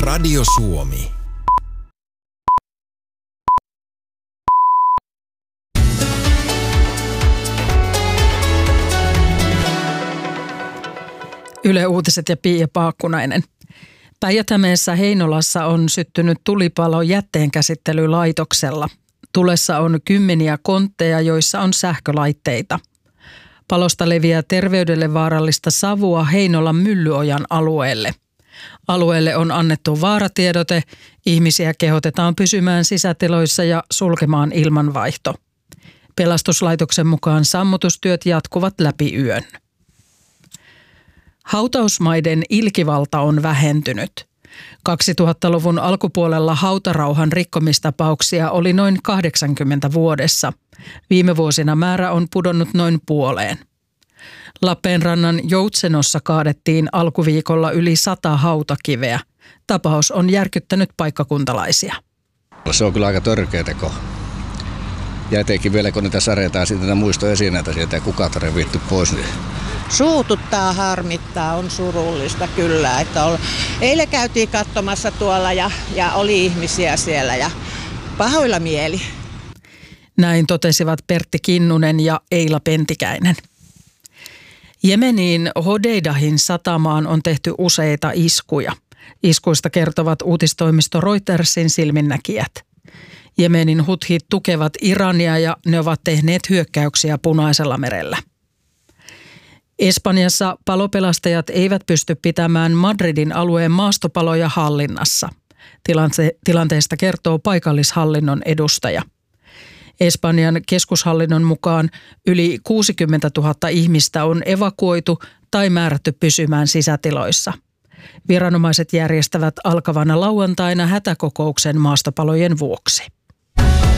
Radio Suomi. Yle Uutiset ja Pia Paakkunainen. Päijät-Hämeessä Heinolassa on syttynyt tulipalo jätteenkäsittelylaitoksella. Tulessa on kymmeniä kontteja, joissa on sähkölaitteita. Palosta leviää terveydelle vaarallista savua Heinolan Myllyojan alueelle. Alueelle on annettu vaaratiedote, ihmisiä kehotetaan pysymään sisätiloissa ja sulkemaan ilmanvaihto. Pelastuslaitoksen mukaan sammutustyöt jatkuvat läpi yön. Hautausmaiden ilkivalta on vähentynyt. 2000-luvun alkupuolella hautarauhan rikkomistapauksia oli noin 80 vuodessa. Viime vuosina määrä on pudonnut noin puoleen. Lappeenrannan Joutsenossa kaadettiin alkuviikolla yli 100 hautakiveä. Tapaus on järkyttänyt paikkakuntalaisia. Se on kyllä aika törkeä teko. Ja etenkin vielä kun niitä saretaan sitten muistoesineitä sieltä ja kukaan ei viitty pois. Niin suututtaa, harmittaa, on surullista kyllä. Että eilen käytiin katsomassa tuolla ja oli ihmisiä siellä ja pahoilla mieli. Näin totesivat Pertti Kinnunen ja Eila Pentikäinen. Jemeniin Hodeidahin satamaan on tehty useita iskuja. Iskuista kertovat uutistoimisto Reutersin silminnäkijät. Jemenin huthit tukevat Irania ja ne ovat tehneet hyökkäyksiä Punaisella merellä. Espanjassa palopelastajat eivät pysty pitämään Madridin alueen maastopaloja hallinnassa. Tilanteesta kertoo paikallishallinnon edustaja. Espanjan keskushallinnon mukaan yli 60 000 ihmistä on evakuoitu tai määrätty pysymään sisätiloissa. Viranomaiset järjestävät alkavana lauantaina hätäkokouksen maastopalojen vuoksi.